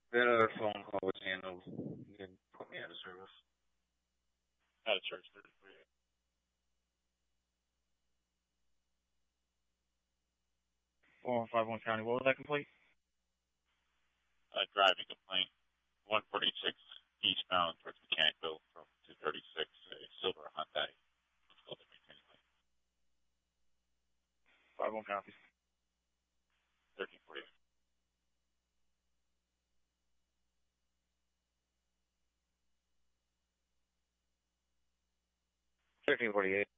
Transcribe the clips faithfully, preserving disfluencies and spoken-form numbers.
That other phone call was handled. You can put me out of service. Out of service. four one five one County. What was that complete? Uh, driving complaint. one forty-six eastbound towards Mechanicville from two thirty-six, a silver Hyundai. five one copies. thirteen forty. thirteen forty-eight.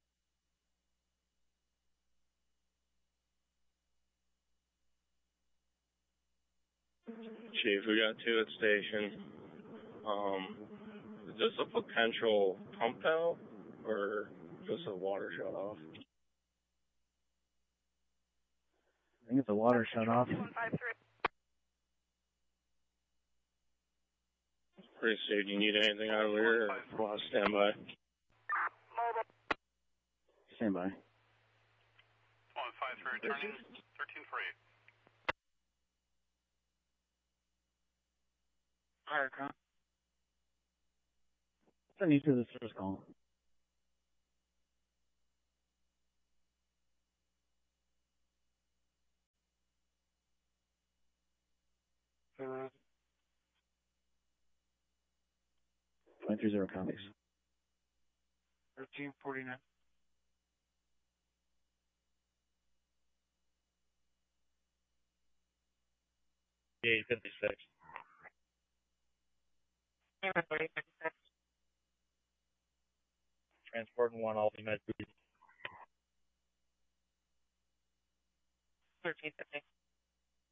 Chief, we got two at station. Um, is this a potential pump out or just a water shut off? I think it's a water shut off. Pretty safe. Do you need anything out of here or we'll have stand by? Stand by. one five three, turning thirteen forty-eight. Fire con. Send you to the service call. twenty-three zero copies. thirteen forty-nine. eight fifty-six. Transporting one alternate. thirteen fifty.